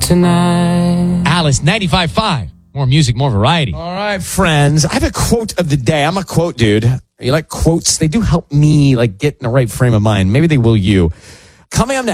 tonight. Alice, 95.5. More music, more variety. All right, friends. I have a quote of the day. I'm a quote dude. You like quotes? They do help me like get in the right frame of mind. Maybe they will you. Coming up next.